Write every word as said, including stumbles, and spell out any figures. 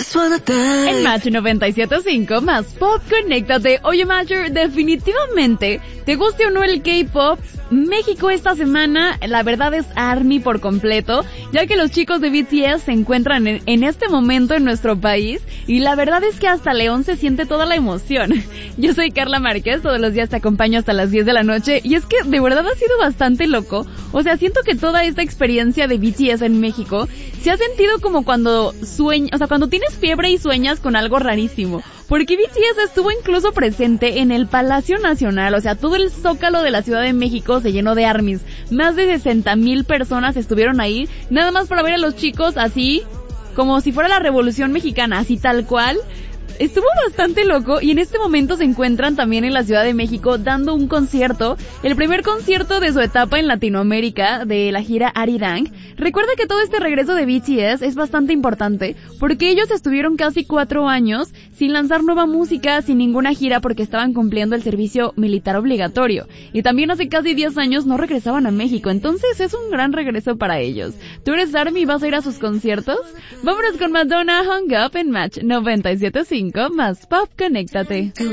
En Match noventa y siete punto cinco más Pop, conéctate. Oye, Matcher, definitivamente, te guste o no el K-pop, México esta semana, la verdad es ARMY por completo, ya que los chicos de B T S se encuentran en, en este momento en nuestro país, y la verdad es que hasta León se siente toda la emoción. Yo soy Carla Márquez, todos los días te acompaño hasta las diez de la noche, y es que de verdad ha sido bastante loco. O sea, siento que toda esta experiencia de B T S en México se ha sentido como cuando sueñas, o sea, cuando tienes fiebre y sueñas con algo rarísimo. Porque B T S estuvo incluso presente en el Palacio Nacional, o sea, todo el zócalo de la Ciudad de México se llenó de ARMYs. Más de sesenta mil personas estuvieron ahí, nada más para ver a los chicos así, como si fuera la Revolución Mexicana, así tal cual. Estuvo bastante loco, y en este momento se encuentran también en la Ciudad de México dando un concierto, el primer concierto de su etapa en Latinoamérica, de la gira Arirang. Recuerda que todo este regreso de B T S es bastante importante, porque ellos estuvieron casi cuatro años sin lanzar nueva música, sin ninguna gira, porque estaban cumpliendo el servicio militar obligatorio, y también hace casi diez años no regresaban a México, entonces es un gran regreso para ellos. ¿Tú eres ARMY y vas a ir a sus conciertos? Vámonos con Madonna, Hung Up en Match noventa y siete punto cinco más Pop, conéctate.